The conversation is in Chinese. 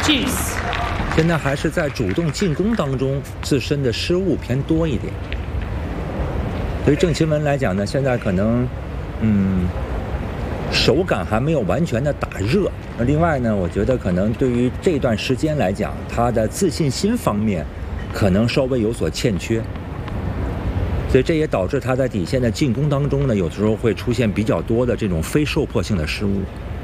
juice。 现在还是在主动进攻当中，自身的失误偏多一点。对于郑钦文来讲呢，现在可能，手感还没有完全的打热。那另外呢，我觉得可能对于这段时间来讲，他的自信心方面可能稍微有所欠缺。所以这也导致他在底线的进攻当中呢，有的时候会出现比较多的这种非受迫性的失误。